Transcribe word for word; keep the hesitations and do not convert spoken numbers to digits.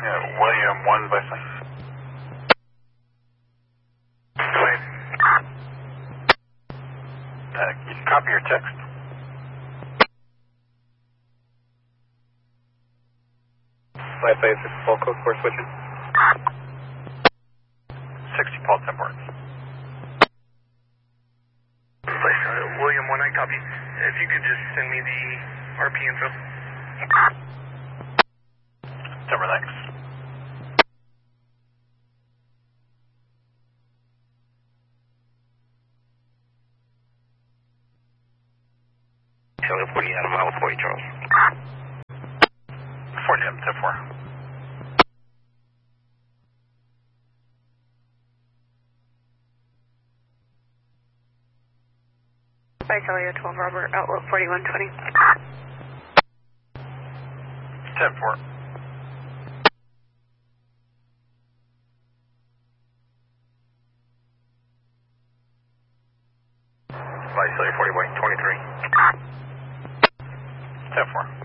Yeah, William one by sign. Wait. Uh, you can copy your text. five five six Paul code four switching. sixty Paul ten words. Place, uh, William one, I copy. If you could just send me the R P info. Timber, thanks. Taylor forty out of mile forty, Charles. forty M, ten four. By Celio twelve Robert, outlook forty-one twenty. ten four. By Celio forty-one twenty-three. ten four.